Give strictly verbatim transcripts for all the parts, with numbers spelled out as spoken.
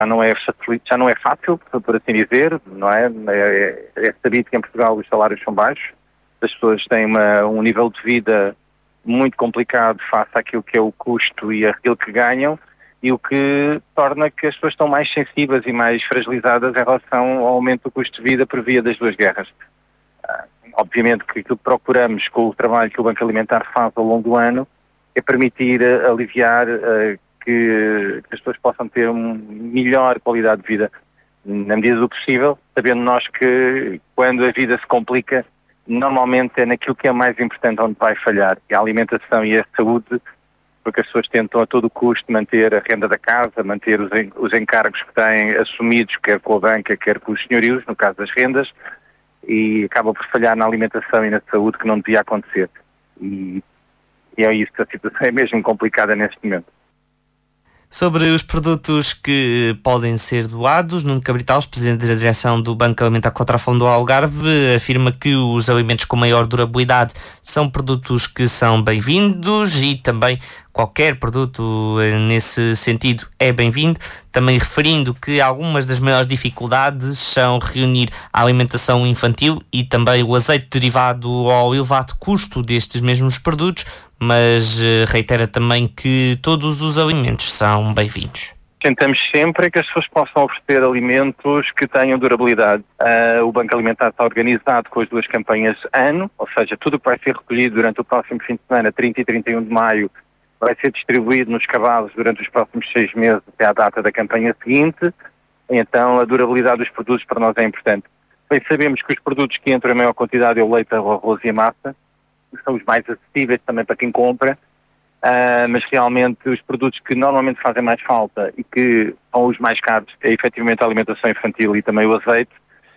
Já não é, já não é fácil, por assim dizer, não é? É, é sabido que em Portugal os salários são baixos, as pessoas têm uma, um nível de vida muito complicado face àquilo que é o custo e aquilo que ganham, e o que torna que as pessoas estão mais sensíveis e mais fragilizadas em relação ao aumento do custo de vida por via das duas guerras. Obviamente que aquilo que procuramos com o trabalho que o Banco Alimentar faz ao longo do ano é permitir aliviar uh, que, que as pessoas possam ter uma melhor qualidade de vida na medida do possível, sabendo nós que quando a vida se complica, normalmente é naquilo que é mais importante onde vai falhar, que é a alimentação e a saúde, porque as pessoas tentam a todo custo manter a renda da casa, manter os, en- os encargos que têm assumidos, quer com a banca, quer com os senhorios, no caso das rendas, e acaba por falhar na alimentação e na saúde, que não devia acontecer. E, e é isso, a situação é mesmo complicada neste momento. Sobre os produtos que podem ser doados, Nuno Cabritaus, presidente da direção do Banco Alimentar contra a Fome do Algarve, afirma que os alimentos com maior durabilidade são produtos que são bem-vindos e também qualquer produto nesse sentido é bem-vindo, também referindo que algumas das maiores dificuldades são reunir a alimentação infantil e também o azeite derivado ao elevado custo destes mesmos produtos, mas reitera também que todos os alimentos são bem-vindos. Tentamos sempre que as pessoas possam oferecer alimentos que tenham durabilidade. Uh, o Banco Alimentar está organizado com as duas campanhas ano, ou seja, tudo o que vai ser recolhido durante o próximo fim de semana, trinta e trinta e um de maio, vai ser distribuído nos cavalos durante os próximos seis meses até à data da campanha seguinte. Então a durabilidade dos produtos para nós é importante. Bem, sabemos que os produtos que entram em maior quantidade é o leite, o arroz e a massa, que são os mais acessíveis também para quem compra, uh, mas realmente os produtos que normalmente fazem mais falta e que são os mais caros é efetivamente a alimentação infantil e também o azeite.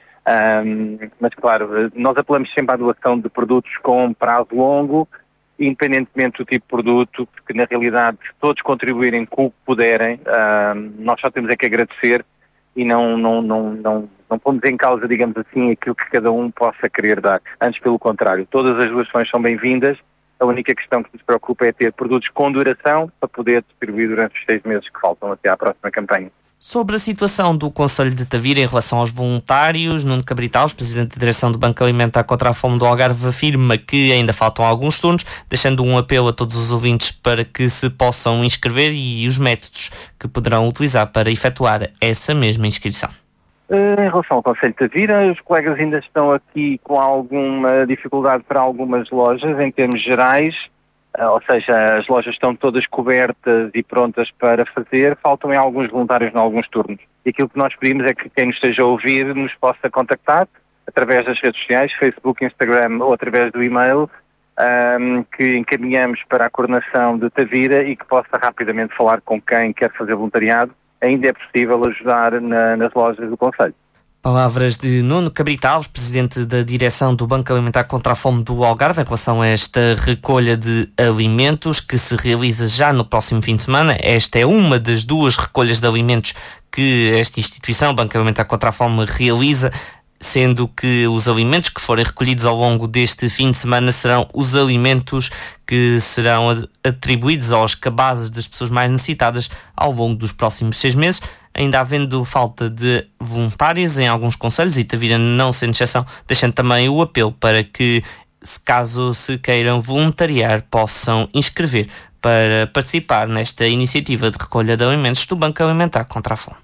Um, mas claro, nós apelamos sempre à doação de produtos com prazo longo, independentemente do tipo de produto, porque na realidade se todos contribuírem com o que puderem, uh, nós só temos é que agradecer e não, não, não, não, não pomos em causa, digamos assim, aquilo que cada um possa querer dar. Antes, pelo contrário, todas as doações são bem-vindas. A única questão que nos preocupa é ter produtos com duração para poder distribuir durante os seis meses que faltam até à próxima campanha. Sobre a situação do Concelho de Tavira em relação aos voluntários, Nuno Cabritaus, presidente da direção do Banco Alimentar contra a Fome do Algarve, afirma que ainda faltam alguns turnos, deixando um apelo a todos os ouvintes para que se possam inscrever e os métodos que poderão utilizar para efetuar essa mesma inscrição. Em relação ao Concelho de Tavira, os colegas ainda estão aqui com alguma dificuldade para algumas lojas, em termos gerais. Ou seja, as lojas estão todas cobertas e prontas para fazer, faltam em alguns voluntários em alguns turnos. E aquilo que nós pedimos é que quem nos esteja a ouvir nos possa contactar através das redes sociais, Facebook, Instagram ou através do e-mail, um, que encaminhamos para a coordenação de Tavira e que possa rapidamente falar com quem quer fazer voluntariado. Ainda é possível ajudar na, nas lojas do Concelho. Palavras de Nuno Cabritaus, presidente da direção do Banco Alimentar contra a Fome do Algarve, em relação a esta recolha de alimentos que se realiza já no próximo fim de semana. Esta é uma das duas recolhas de alimentos que esta instituição, o Banco Alimentar contra a Fome, realiza, sendo que os alimentos que forem recolhidos ao longo deste fim de semana serão os alimentos que serão atribuídos aos cabazes das pessoas mais necessitadas ao longo dos próximos seis meses, ainda havendo falta de voluntários em alguns concelhos, e Tavira não sendo exceção, deixando também o apelo para que, se caso se queiram voluntariar, possam inscrever para participar nesta iniciativa de recolha de alimentos do Banco Alimentar contra a Fome.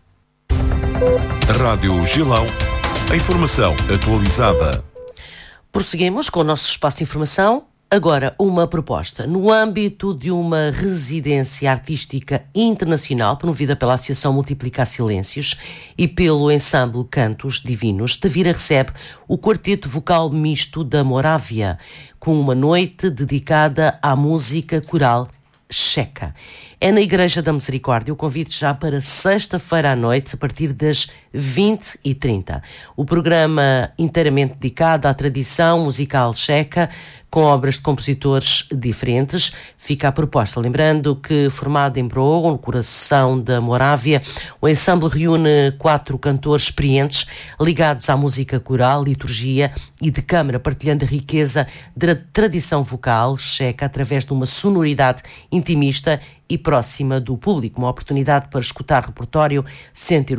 Rádio Gilão. A informação atualizada. Prosseguimos com o nosso espaço de informação. Agora, uma proposta. No âmbito de uma residência artística internacional promovida pela Associação Multiplicar Silêncios e pelo ensemble Cantos Divinos, Tavira recebe o quarteto vocal misto da Morávia, com uma noite dedicada à música coral checa. É na Igreja da Misericórdia. O convite já para sexta-feira à noite, a partir das vinte e trinta. O programa inteiramente dedicado à tradição musical checa, com obras de compositores diferentes. Fica a proposta. Lembrando que, formado em Brogo, no coração da Morávia, o ensemble reúne quatro cantores experientes ligados à música coral, liturgia e de câmara, partilhando a riqueza da tradição vocal checa através de uma sonoridade intimista e próxima do público. Uma oportunidade para escutar repertório, sentir